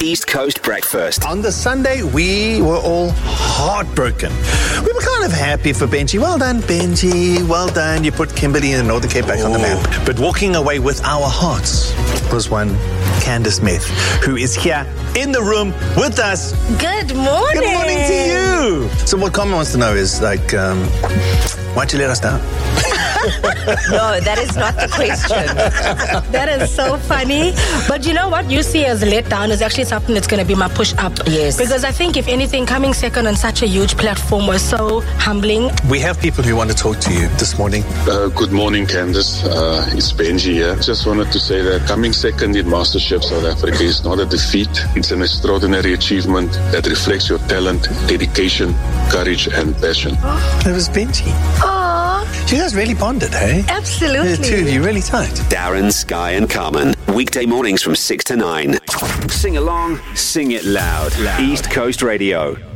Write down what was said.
East Coast Breakfast. On the Sunday, we were all heartbroken. We were kind of happy for Benji. Well done, Benji. Well done. You put Kimberley and Northern Cape back on the map. But walking away with our hearts was one Candace Smith, who is here in the room with us. Good morning. Good morning to you. So what Carmen wants to know is, like, why'd you let us down? No, that is not the question. That is so funny. But you know what you see as a letdown is actually something that's going to be my push up. Yes. Because I think if anything, coming second on such a huge platform was so humbling. We have people who want to talk to you this morning. Good morning, Candace. It's Benji here. Just wanted to say that coming second in MasterChef South Africa is not a defeat. It's an extraordinary achievement that reflects your talent, dedication, courage, and passion. It was Benji. You guys really bonded, hey? Absolutely. The two of you really tight. Darren, Sky and Carmen. Weekday mornings from 6 to 9. Sing along, sing it loud. East Coast Radio.